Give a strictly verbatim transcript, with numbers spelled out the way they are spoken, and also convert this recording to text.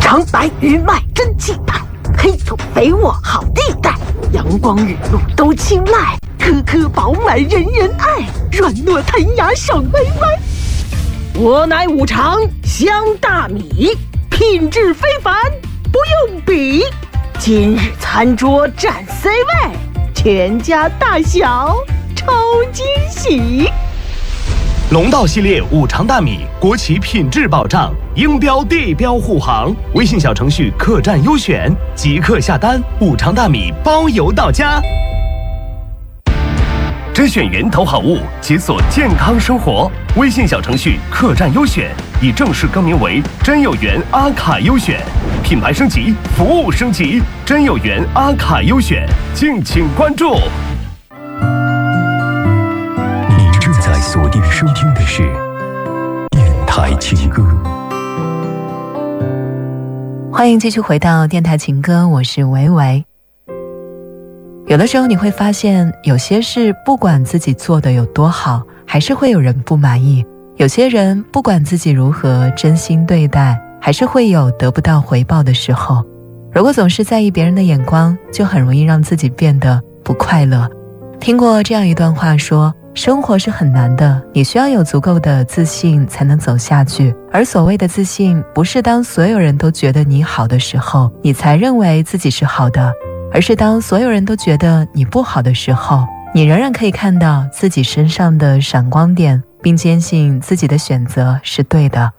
长白鱼麦真气派，黑土肥沃好地带，阳光雨露都青睐，颗颗饱满人人爱，软糯弹牙爽歪歪。我乃五常香大米，品质非凡，不用比。今日餐桌占 C 位，全家大小超惊喜。 龙道系列五常大米，国企品质保障，英标地标护航。微信小程序客栈优选，即刻下单，五常大米包邮到家。甄选源头好物，解锁健康生活。微信小程序客栈优选已正式更名为真有缘阿卡优选，品牌升级，服务升级，真有缘阿卡优选，敬请关注。 你正在锁定收听的是电台情歌。 欢迎继续回到电台情歌，我是维维。有的时候你会发现，有些事不管自己做的有多好，还是会有人不满意；有些人不管自己如何真心对待，还是会有得不到回报的时候。如果总是在意别人的眼光，就很容易让自己变得不快乐。听过这样一段话说，生活是很难的，你需要有足够的自信才能走下去。而所谓的自信，不是当所有人都觉得你好的时候，你才认为自己是好的，而是当所有人都觉得你不好的时候，你仍然可以看到自己身上的闪光点，并坚信自己的选择是对的。